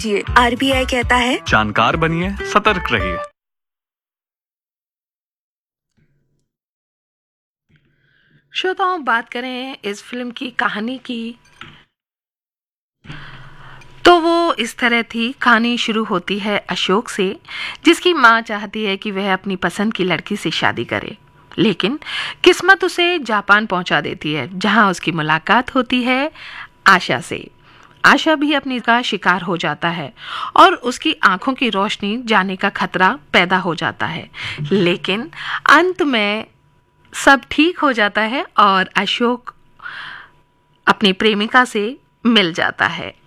RBI कहता है जानकार बनिए, सतर्क रहिए। श्रोताओं, बात करें इस फिल्म की कहानी की तो वो इस तरह थी। कहानी शुरू होती है अशोक से, जिसकी माँ चाहती है कि वह अपनी पसंद की लड़की से शादी करे, लेकिन किस्मत उसे जापान पहुंचा देती है, जहां उसकी मुलाकात होती है आशा से। आशा भी अपनी का शिकार हो जाता है और उसकी आंखों की रोशनी जाने का खतरा पैदा हो जाता है, लेकिन अंत में सब ठीक हो जाता है और अशोक अपनी प्रेमिका से मिल जाता है।